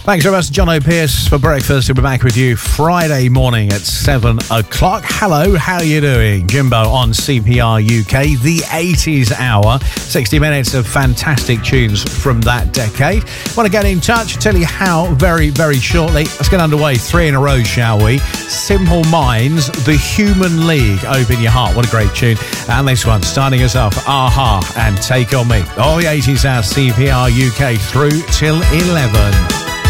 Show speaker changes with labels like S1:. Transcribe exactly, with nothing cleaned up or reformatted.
S1: Thanks very much, John O'Pearce, for breakfast. We'll be back with you Friday morning at seven o'clock. Hello, how are you doing? Jimbo on C P R U K, the eighties hour. sixty minutes of fantastic tunes from that decade. Want to get in touch? Tell you how very, very shortly. Let's get underway. Three in a row, shall we? Simple Minds, The Human League, Open Your Heart. What a great tune. And this one, starting us off, Aha and Take On Me. All the eighties hour C P R U K through till eleven.